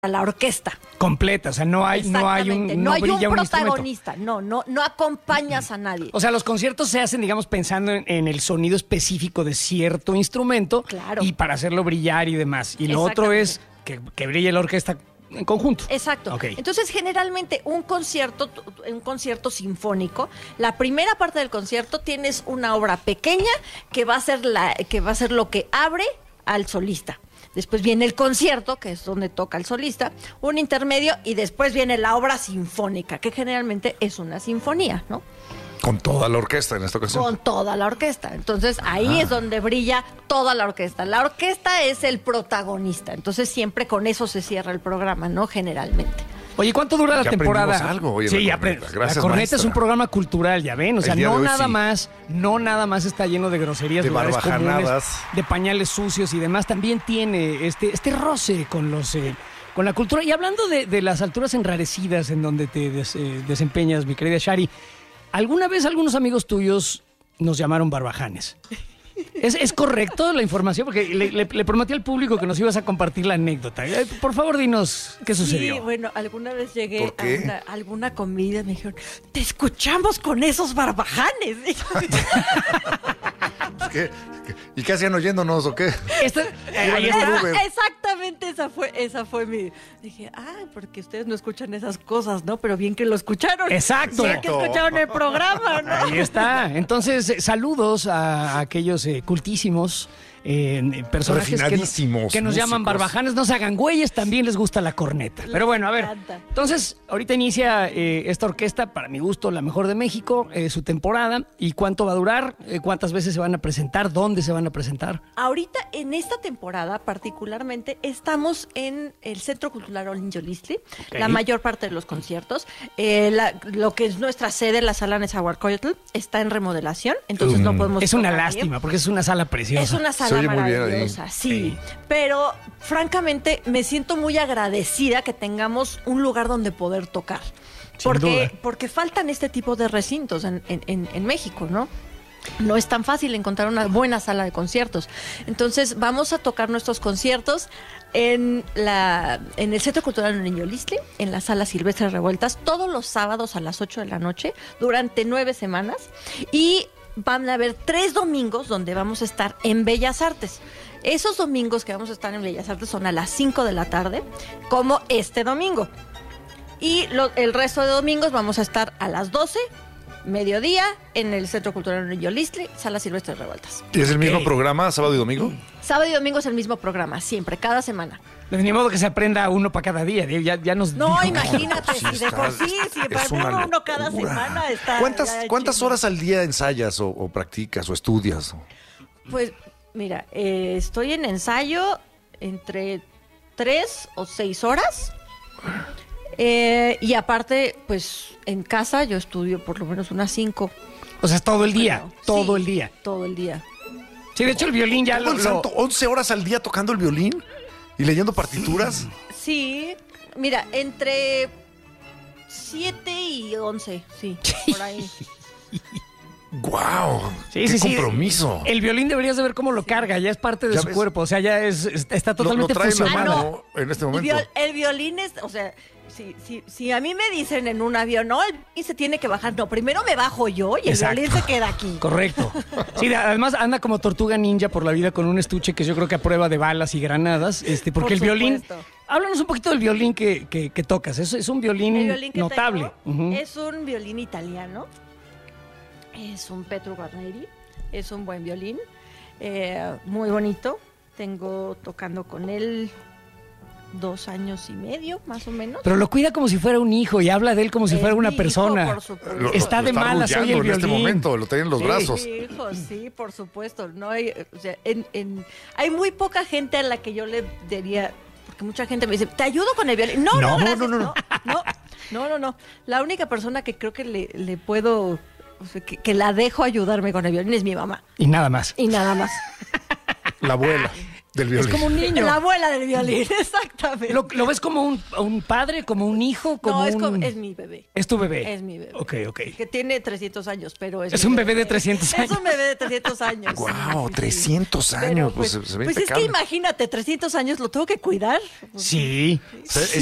la orquesta. Completa, o sea, no hay un protagonista, no acompañas a nadie. O sea, los conciertos se hacen, digamos, pensando en el sonido específico de cierto instrumento, claro, y para hacerlo brillar y demás. Y lo otro es que brille la orquesta en conjunto. Exacto. Okay. Entonces, generalmente, un concierto sinfónico, la primera parte del concierto tienes una obra pequeña que va a ser lo que abre al solista. Después viene el concierto, que es donde toca el solista, un intermedio, y después viene la obra sinfónica, que generalmente es una sinfonía, ¿no? Con toda la orquesta en esta ocasión. Con toda la orquesta. Entonces, ahí es donde brilla toda la orquesta. La orquesta es el protagonista. Entonces, siempre con eso se cierra el programa, ¿no? Generalmente. Oye, ¿cuánto dura la temporada? Algo hoy en sí, la corneta. Gracias, la corneta maestra. es un programa cultural, ya ven. O sea, no nada más está lleno de groserías, de lugares comunes, barbajanadas, de pañales sucios y demás. También tiene este roce con con la cultura. Y hablando de las alturas enrarecidas en donde te desempeñas, mi querida Shari, ¿alguna vez algunos amigos tuyos nos llamaron barbajanes? ¿Es correcto la información? Porque le prometí al público que nos ibas a compartir la anécdota. Por favor, dinos qué sucedió. Sí, bueno, alguna vez llegué a alguna comida y me dijeron, te escuchamos con esos barbajanes. ¿Y qué hacían oyéndonos o qué? Exactamente, esa fue mi... Dije, porque ustedes no escuchan esas cosas, ¿no? Pero bien que lo escucharon. Exacto. Bien que escucharon el programa, ¿no? Ahí está. Entonces, saludos a aquellos cultísimos personajes que nos llaman barbajanes. No se hagan güeyes, también les gusta la corneta. Pero bueno, a ver. Entonces, ahorita inicia esta orquesta, para mi gusto, la mejor de México, su temporada. ¿Y cuánto va a durar? ¿Cuántas veces se van a presentar? ¿Dónde se van a presentar? Ahorita, en esta temporada, particularmente, estamos en el Centro Cultural Olin Yolistli, la mayor parte de los conciertos. Lo que es nuestra sede, la sala Nezahualcóyotl, está en remodelación, entonces no podemos... Es una lástima, porque es una sala preciosa. Es una sala maravillosa, sí. Pero, francamente, me siento muy agradecida que tengamos un lugar donde poder tocar. Porque faltan este tipo de recintos en México, ¿no? No es tan fácil encontrar una buena sala de conciertos. Entonces, vamos a tocar nuestros conciertos en el Centro Cultural Olin Yolistli, en la Sala Silvestre Revueltas, todos los sábados a las 8 de la noche, durante 9 semanas. Y van a haber 3 domingos donde vamos a estar en Bellas Artes. Esos domingos que vamos a estar en Bellas Artes son a las 5 de la tarde, como este domingo. Y el resto de domingos vamos a estar a las 12, mediodía, en el Centro Cultural Olin Yolistli, Sala Silvestre Revueltas. ¿Y es el mismo programa, sábado y domingo? Sábado y domingo es el mismo programa, siempre, cada semana. Ni modo que se aprenda uno para cada día. Ya nos no, dijo. Imagínate, si de por sí, si aprende uno cada semana está... ¿Cuántas horas al día ensayas o practicas o estudias? Pues, mira, estoy en ensayo entre 3 o 6 horas. Y aparte, pues, en casa yo estudio por lo menos unas 5. O sea, es todo el día, todo el día. Todo el día. Sí, de hecho el violín ya lo... 11 horas al día tocando el violín y leyendo partituras. Sí, mira, entre 7 y 11, sí, por ahí. ¡Guau! ¡Qué compromiso! El violín deberías de ver cómo lo carga, ya es parte de su cuerpo, o sea, ya está totalmente fusionado. En este momento. El violín es, o sea, si a mí me dicen en un avión, no, el violín se tiene que bajar, no, primero me bajo yo y el violín se queda aquí. Correcto. Sí, además anda como tortuga ninja por la vida con un estuche que yo creo que a prueba de balas y granadas, porque el violín... Háblanos un poquito del violín que tocas, es un violín notable. Es un violín italiano. Es un Petru Guarneri, es un buen violín, muy bonito. Tengo tocando con él 2 años y medio, más o menos. Pero lo cuida como si fuera un hijo y habla de él como si fuera una persona. Está de malas hoy el violín. En este momento, lo tiene en los brazos. Hijo, sí, por supuesto. No hay, o sea, hay muy poca gente a la que yo le diría, porque mucha gente me dice, ¿te ayudo con el violín? No. La única persona que creo que le puedo... O sea, que la dejo ayudarme con el violín es mi mamá. Y nada más. La abuela. Del violín. Es como un niño. La abuela del violín, exactamente. ¿Lo ves como un padre, como un hijo? Como es mi bebé. ¿Es tu bebé? Es mi bebé. Ok. Que tiene 300 años, pero es un bebé de 300 años. Es un bebé de 300 años. Wow, 300 años. Pero, se ve pues es que impecable. imagínate, 300 años, ¿lo tengo que cuidar? Sí.